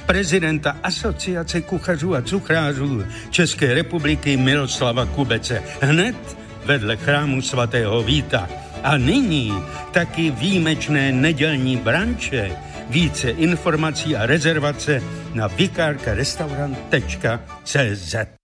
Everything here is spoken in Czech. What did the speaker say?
prezidenta Asociace kuchařů a cukrářů České republiky Miroslava Kubece hned vedle chrámu svatého Víta. A nyní taky výjimečné nedělní branče. Více informací a rezervace na vikarkarestaurant.cz.